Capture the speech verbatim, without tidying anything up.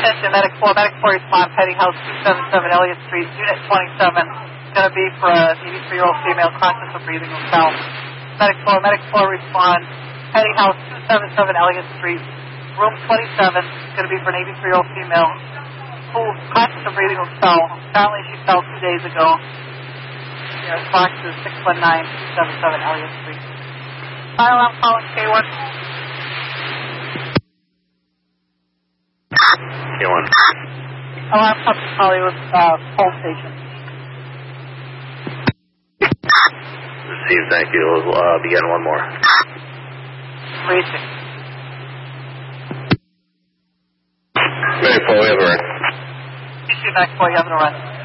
attention, Medic four, Medic four respond, Petty House two seventy-seven Elliott Street, Unit twenty-seven, going to be for a eighty-three-year-old female conscious of breathing herself. Medic four, Medic four respond, Petty House two seventy-seven Elliott Street, room twenty-seven, going to be for an eighty-three-year-old female who conscious of breathing herself. Apparently she fell two days ago. Your response is six one nine, two seventy-seven Elliott Street. File, I'm calling K one. K one. Alarm up to Hollywood uh, Pole Station. Received, thank you. We'll uh, begin one more. Reaching. Very full, we have a run. Issue nine four, you have a run.